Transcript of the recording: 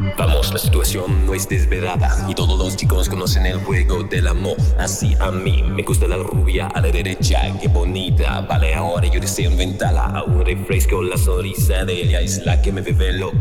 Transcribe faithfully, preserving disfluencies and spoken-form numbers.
Vamos, la situación no es desvelada y todos los chicos conocen el juego del amor. Así a mí me gusta la rubia a la derecha, qué bonita. Vale, ahora yo deseo inventarla. A un refresco, la sonrisa de ella es la que me bebe loco.